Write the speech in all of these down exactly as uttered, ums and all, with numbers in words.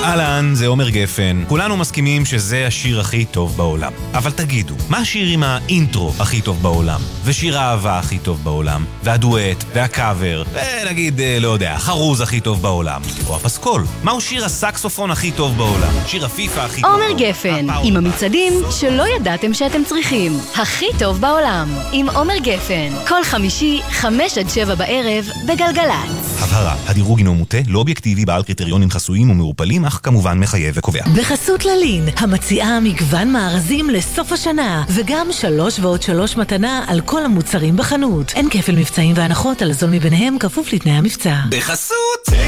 אהלן, זה עומר גפן. כולנו מסכימים שזה השיר הכי טוב בעולם. אבל תגידו, מה השיר עם האינטרו הכי טוב בעולם? ושיר האהבה הכי טוב בעולם? והדואט, והקאבר, ונגיד, לא יודע, חרוז הכי טוב בעולם? או הפסקול? מהו שיר הסקסופון הכי טוב בעולם? שיר הפיפה הכי טוב בעולם? עומר גפן, עם המצעדים שלא ידעתם שאתם צריכים. הכי טוב בעולם. עם עומר גפן. כל חמישי, חמש עד שבע בערב, בגלגלץ. הבהרה, הדירוג אינו מוטה, לא אובייקטיבי, בעל קריטריונים חסויים ומעורפלים, אך כמובן מחייב וקובע. בחסות ללין, המציעה מגוון מארזים לסוף השנה, וגם שלוש ועוד שלוש מתנה על כל המוצרים בחנות. אין כפל מבצעים והנחות על זול מביניהם כפוף לתנאי המבצע. בחסות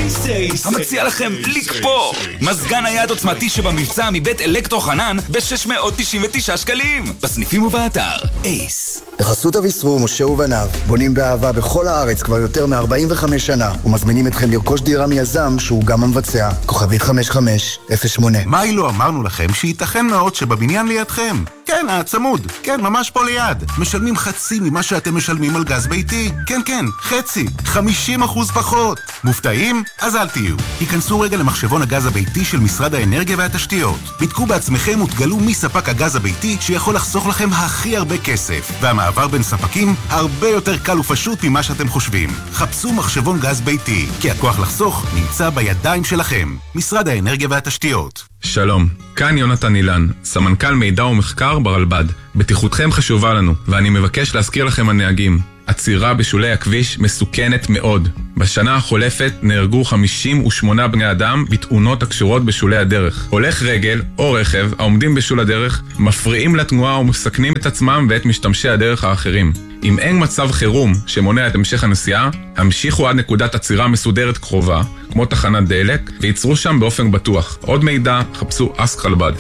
המציע לכם לקפוא מזגן היד עוצמתי שבמבצע מבית אלקטרו חנן ב-שש מאות תשעים ותשעה שקלים בסניפים ובאתר אייס. בחסות אביסרו משה ובניו, בונים באהבה בכל הארץ כבר יותר מ-ארבעים וחמש שנה ומזמינים אתכם לרכוש דירה מיזם שהוא גם המבצע. כוכבית חמש חמש אפס שמונה. מה אילו אמרנו לכם שייתכן מאוד שבבניין לידכם? כן, הצמוד. כן, ממש פה ליד. משלמים חצי ממה שאתם משלמים על גז ביתי. כן, כן, חצי. חמישים אחוז פחות. מופתעים? אז אל תהיו. היכנסו רגע למחשבון הגז הביתי של משרד האנרגיה והתשתיות. בדקו בעצמכם ותגלו מי ספק הגז הביתי שיכול לחסוך לכם הכי הרבה כסף. והמעבר בין ספקים הרבה יותר קל ופשוט ממה שאתם חושבים. חפשו מחשבון גז ביתי, כי הכוח לחסוך נמצא בידיים שלכם. משרד האנרגיה והתשתיות. שלום, כאן יונתן אילן, סמנכ"ל מידע ומחקר ברלב"ד. בטיחותכם חשובה לנו, ואני מבקש להזכיר לכם הנהגים. עצירה בשולי הכביש מסוכנת מאוד. בשנה החולפת נהרגו חמישים ושמונה בני אדם בתאונות הקשורות בשולי הדרך. הולך רגל או רכב העומדים בשול הדרך מפריעים לתנועה ומסכנים את עצמם ואת משתמשי הדרך האחרים. אם אין מצב חירום שמונע את המשך הנסיעה, המשיכו עד נקודת עצירה מסודרת קרובה, כמו תחנת דלק, ויצרו שם באופן בטוח. עוד מידע, חפשו אסק חלבד.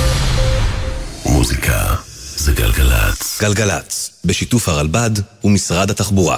מוזיקה זה גלגלץ. גלגלץ, בשיתוף הרלב"ד ומשרד התחבורה.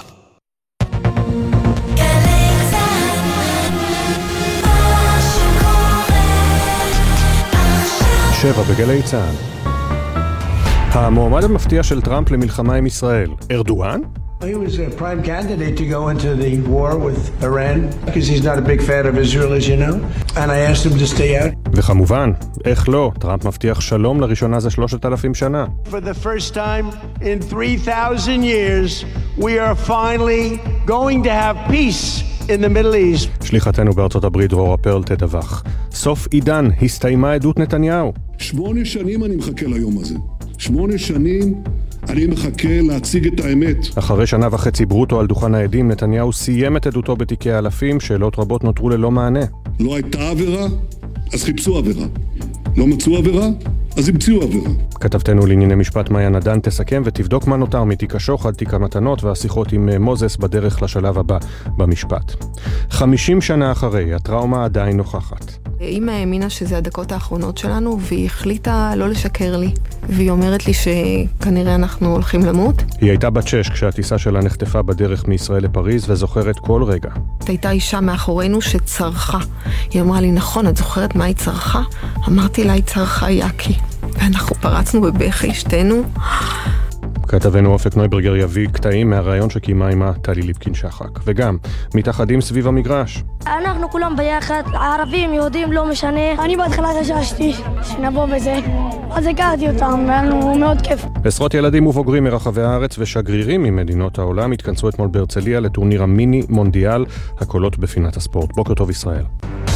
שבע בגלי צה"ל. המועמד המפתיע של טראמפ למלחמה עם ישראל, ארדואן? He was a prime candidate to go into the war with Iran because he's not a big fan of Israel, as you know. And I asked him to stay out. וכמובן, איך לא, טראמפ מבטיח שלום לראשונה זה שלושת אלפים שנה. For the first time in three thousand years, we are finally going to have peace in the Middle East. שליחתנו בארצות הברית דרורה פרל תדווח. סוף עידן, הסתיימה עדות נתניהו. שמונה שנים אני מחכה ליום הזה. שמונה שנים אני מחכה להציג את האמת. אחרי שנה וחצי ברוטו על דוכן העדים, נתניהו סיים את עדותו בתיקי האלפים, שאלות רבות נותרו ללא מענה. לא הייתה עבירה, אז חיפשו עבירה. לא מצאו עבירה, אז המציאו עבירה. כתבתנו לענייני משפט מאיה נדן תסכם ותבדוק מה נותר מתיק השוחד, תיק המתנות והשיחות עם מוזס בדרך לשלב הבא במשפט. חמישים שנה אחרי, הטראומה עדיין נוכחת. אמא האמינה שזה הדקות האחרונות שלנו, והיא החליטה לא לשקר לי. והיא אומרת לי שכנראה אנחנו הולכים למות. היא הייתה בת שש כשהטיסה שלה נחטפה בדרך מישראל לפריז, וזוכרת כל רגע. הייתה אישה מאחורינו שצרחה. היא אמרה לי, נכון, את זוכרת מה היא צרחה? אמרתי לה, היא צרחה יקי. ואנחנו פרצנו בבכי, שתינו. כתבנו אופק נויברגר יביא קטעים מהרעיון שקיימה עמה טלי ליפקין שחק. וגם, מתאחדים סביב המגרש. אנחנו כולם ביחד, ערבים, יהודים, לא משנה. אני בהתחלה חששתי שנבוא בזה. אז הכרתי אותם, ואנו מאוד כיף. עשרות ילדים ובוגרים מרחבי הארץ ושגרירים ממדינות העולם התכנסו אתמול בהרצליה לטורניר המיני מונדיאל, הקולות בפינת הספורט. בוקר טוב ישראל.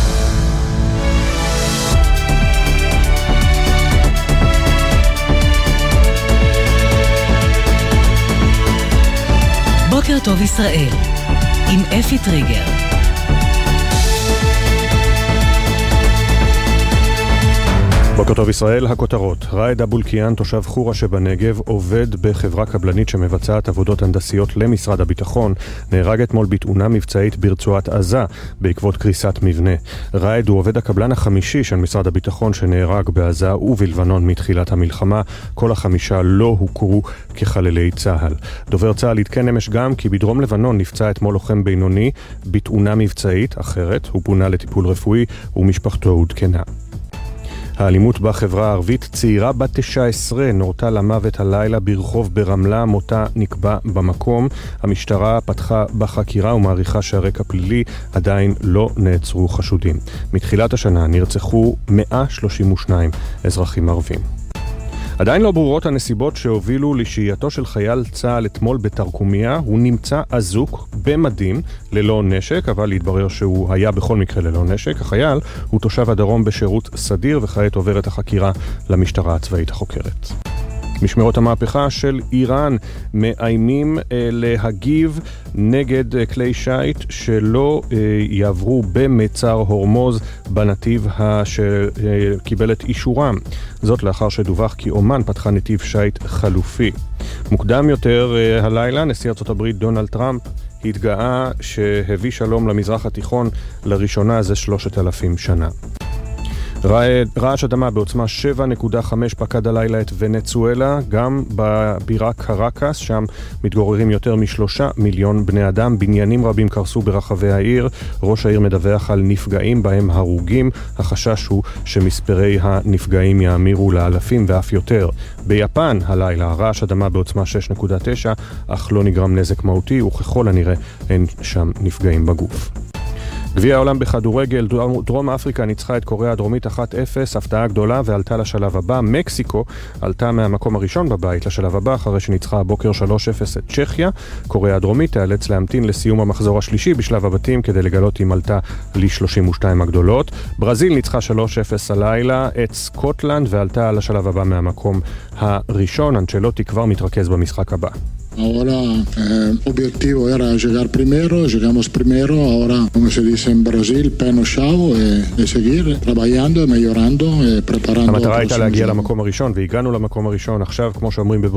בוקר טוב ישראל, עם אפי טריגר. בוקר טוב ישראל, הכותרות. ראיד אבולקיאן, תושב חורה שבנגב, עובד בחברה קבלנית שמבצעת עבודות הנדסיות למשרד הביטחון, נהרג אתמול בתאונה מבצעית ברצועת עזה בעקבות קריסת מבנה. ראיד הוא עובד הקבלן החמישי של משרד הביטחון שנהרג בעזה ובלבנון מתחילת המלחמה. כל החמישה לא הוכרו כחללי צהל. דובר צהל התקן אמש גם כי בדרום לבנון נפצע אתמול לוחם בינוני בתאונה מבצעית אחרת. הוא פונה לטיפול רפואי ומשפחתו הודכנה. האלימות בחברה הערבית, צעירה בת תשע עשרה נורתה למוות הלילה ברחוב ברמלה, מותה נקבע במקום. המשטרה פתחה בחקירה ומעריכה שהרקע פלילי, עדיין לא נעצרו חשודים. מתחילת השנה נרצחו מאה שלושים ושניים אזרחים ערבים. עדיין לא ברורות הנסיבות שהובילו לשהייתו של חייל צה"ל אתמול בתרקומיה. הוא נמצא אזוק במדים ללא נשק, אבל התברר שהוא היה בכל מקרה ללא נשק. החייל הוא תושב הדרום בשירות סדיר, וכעת עוברת החקירה למשטרה הצבאית החוקרת. משמרות המהפכה של איראן מאיימים אה, להגיב נגד אה, כלי שייט שלא אה, יעברו במצר הורמוז בנתיב שקיבל את אישורם. זאת לאחר שדווח כי אומן פתחה נתיב שייט חלופי. מוקדם יותר אה, הלילה נשיא ארצות הברית דונלד טראמפ התגאה שהביא שלום למזרח התיכון לראשונה זה שלושת אלפים שנה. רעש אדמה בעוצמה שבע נקודה חמש פקד הלילה את ונצואלה, גם בבירה קרקס, שם מתגוררים יותר משלושה מיליון בני אדם. בניינים רבים קרסו ברחבי העיר. ראש העיר מדווח על נפגעים בהם הרוגים. החשש הוא שמספרי הנפגעים יאמירו לאלפים ואף יותר. ביפן הלילה רעש אדמה בעוצמה שש נקודה תשע, אך לא נגרם נזק מהותי, וככל הנראה אין שם נפגעים בגוף. גביע העולם בכדורגל, דרום אפריקה ניצחה את קוריאה הדרומית אחת אפס, הפתעה גדולה, ועלתה לשלב הבא. מקסיקו עלתה מהמקום הראשון בבית לשלב הבא, אחרי שניצחה הבוקר שלוש אפס את צ'כיה. קוריאה הדרומית תיאלץ להמתין לסיום המחזור השלישי בשלב הבתים כדי לגלות אם עלתה ל-שלושים ושתיים הגדולות. ברזיל ניצחה שלוש אפס הלילה את סקוטלנד ועלתה לשלב הבא מהמקום הראשון. אנצ'לוטי כבר מתרכז במשחק הבא. Ahora el eh, objetivo era llegar primero, llegamos primero, ahora, como se dice en Brasil, peno chao, eh, y seguir trabajando, mejorando, eh, preparando. המטרה הייתה להגיע למקום הראשון, והגענו למקום הראשון. עכשיו, כמו שאומרים בברזיל,